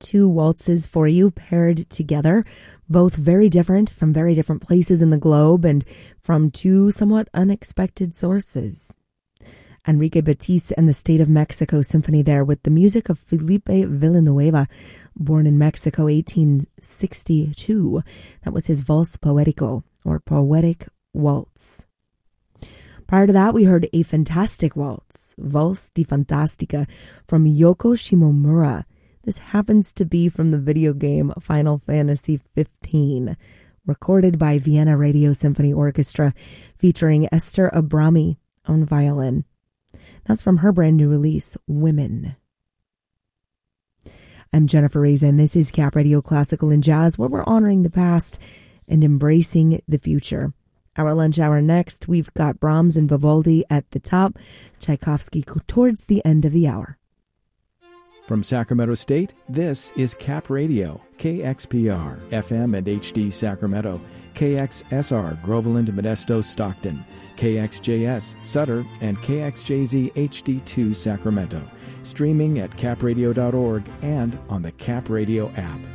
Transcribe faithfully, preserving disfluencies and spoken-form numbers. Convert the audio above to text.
two waltzes for you paired together, both very different from very different places in the globe and from two somewhat unexpected sources. Enrique Batiste and the State of Mexico Symphony there with the music of Felipe Villanueva, born in Mexico, eighteen sixty-two. That was his Vals Poético, or Poetic Waltz. Prior to that, we heard a fantastic waltz, Vals di Fantastica, from Yoko Shimomura. This happens to be from the video game Final Fantasy fifteen, recorded by Vienna Radio Symphony Orchestra, featuring Esther Abrami on violin. That's from her brand new release, Women. I'm Jennifer Reza, and this is Cap Radio Classical and Jazz, where we're honoring the past and embracing the future. Our lunch hour next, we've got Brahms and Vivaldi at the top, Tchaikovsky towards the end of the hour. From Sacramento State, this is Cap Radio, K X P R, F M and H D Sacramento, K X S R, Groveland, Modesto, Stockton, K X J S, Sutter, and K X J Z H D two Sacramento. Streaming at cap radio dot org and on the Cap Radio app.